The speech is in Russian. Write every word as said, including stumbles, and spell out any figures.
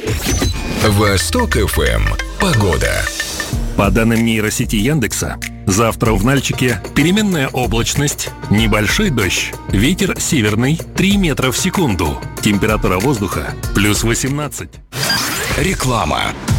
Восток-ФМ. Погода. По данным нейросети Яндекса, завтра в Нальчике переменная облачность, небольшой дождь, ветер северный три метра в секунду, температура воздуха плюс восемнадцать. Реклама.